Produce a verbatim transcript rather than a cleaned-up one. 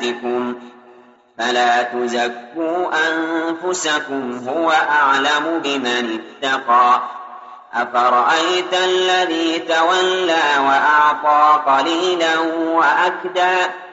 صلاتكم فلا تزكوا أنفسكم هو أعلم بمن اتقى أفرأيت الذي تولى وأعطى قليلا وأكدى